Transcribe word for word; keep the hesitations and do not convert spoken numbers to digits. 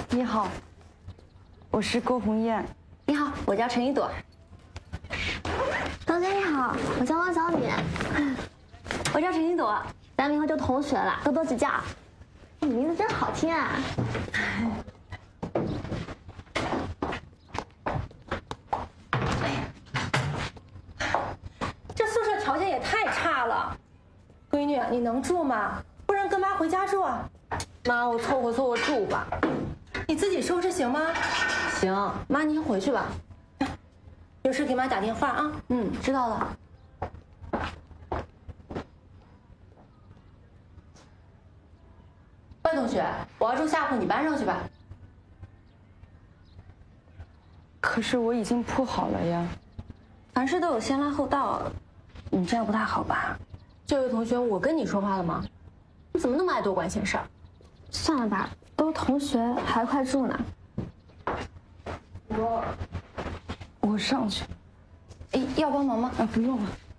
你好，我是郭红艳。 你好，我叫陈一朵。 同学你好，我叫汪小米。 我叫陈一朵， 咱们以后就同学了，多多指教。你名字真好听啊！ 这宿舍条件也太差了，闺女，你能住吗？不然跟妈回家住啊。 妈，我凑合凑合住吧。 你自己收拾行吗？ 行，妈你先回去吧。 有事给妈打电话啊。 嗯，知道了。万同学，我要住下铺，你搬上去吧。 可是我已经铺好了呀。 凡事都有先来后到，你这样不太好吧？这位同学，我跟你说话了吗？你怎么那么爱多管闲事儿？ 算了吧，都同学还快住呢。 我我上去。 哎，要帮忙吗？ 啊，不用了。